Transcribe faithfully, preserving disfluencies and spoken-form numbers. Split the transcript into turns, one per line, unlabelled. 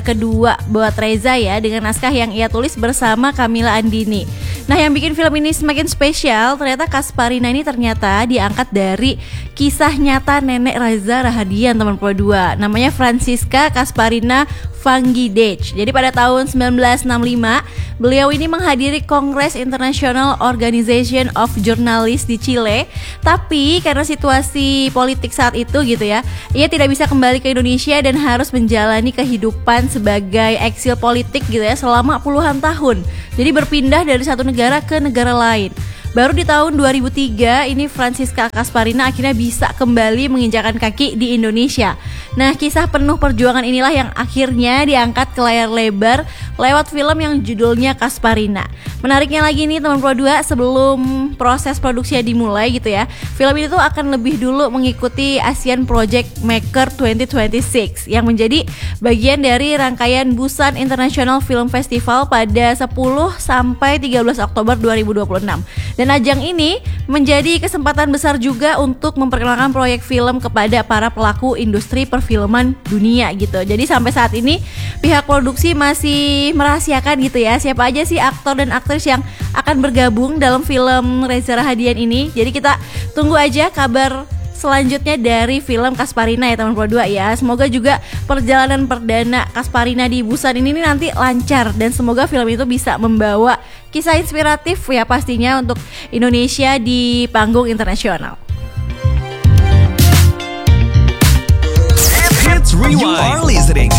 kedua buat Reza ya, dengan naskah yang ia tulis bersama Camilla Andini. Nah, yang bikin film ini semakin spesial, ternyata Kasparina ini ternyata diangkat dari kisah nyata nenek Reza Rahadian, teman dua. Namanya Francisca Kasparina Vangiedece. Jadi pada tahun sembilan belas enam puluh lima, beliau ini menghadiri Kongres International Organization of Journalists di Chile. Tapi karena situasi politik saat itu gitu ya, ia tidak bisa kembali ke Indonesia dan harus menjalani kehidupan sebagai eksil politik gitu ya selama puluhan tahun. Jadi berpindah dari satu negara ke negara lain. Baru di tahun dua ribu tiga ini Francisca Kasparina akhirnya bisa kembali menginjakan kaki di Indonesia. Nah, kisah penuh perjuangan inilah yang akhirnya diangkat ke layar lebar lewat film yang judulnya Kasparina. Menariknya lagi nih teman Pro dua, sebelum proses produksinya dimulai gitu ya, film ini tuh akan lebih dulu mengikuti Asian Project Maker dua ribu dua puluh enam yang menjadi bagian dari rangkaian Busan International Film Festival pada sepuluh sampai tiga belas Oktober dua ribu dua puluh enam. Dan ajang ini menjadi kesempatan besar juga untuk memperkenalkan proyek film kepada para pelaku industri perfilman dunia gitu. Jadi sampai saat ini pihak produksi masih merahasiakan gitu ya, siapa aja sih aktor dan aktris yang akan bergabung dalam film Reza Rahadian ini. Jadi kita tunggu aja kabar selanjutnya dari film Kasparina ya teman Pro dua ya. Semoga juga perjalanan perdana Kasparina di Busan ini nih nanti lancar, dan semoga film itu bisa membawa kisah inspiratif ya pastinya untuk Indonesia di panggung internasional.
Hits Rewind. You are listening